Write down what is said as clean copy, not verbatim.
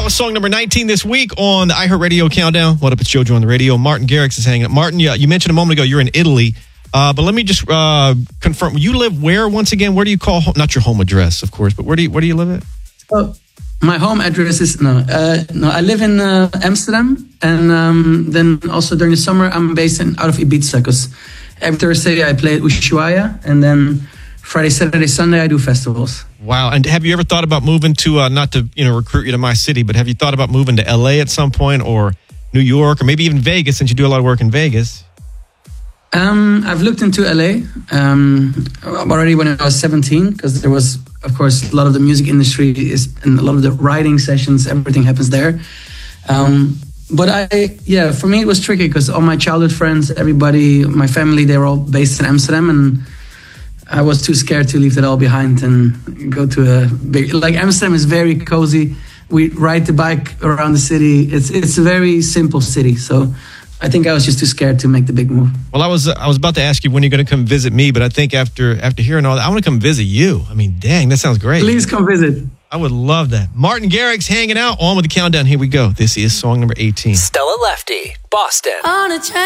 was song number 19 this week on the iHeartRadio Countdown. What up, it's JoJo on the radio. Martin Garrix is hanging out. Martin, you mentioned a moment ago you're in Italy, but let me just confirm. You live where once again? Where do you call home? Not your home address, of course, but where do you live at? Oh, my home address is I live in Amsterdam, and then also during the summer I'm based out of Ibiza because every Thursday I play at Ushuaia, and then Friday, Saturday, Sunday I do festivals. Wow. And have you ever thought about moving to, not to recruit you to my city, but have you thought about moving to LA at some point, or New York, or maybe even Vegas, since you do a lot of work in Vegas? I've looked into LA already when I was 17, because there was, of course, a lot of the music industry and a lot of the writing sessions, everything happens there. But for me it was tricky because all my childhood friends, everybody, my family, they were all based in Amsterdam, and I was too scared to leave that all behind and go to a big, Amsterdam is very cozy. We ride the bike around the city. It's a very simple city. So I think I was just too scared to make the big move. Well, I was about to ask you when you're going to come visit me, but I think after hearing all that, I want to come visit you. I mean, dang, that sounds great. Please come visit. I would love that. Martin Garrix hanging out on with the countdown. Here we go. This is song number 18. Stella Lefty, Boston.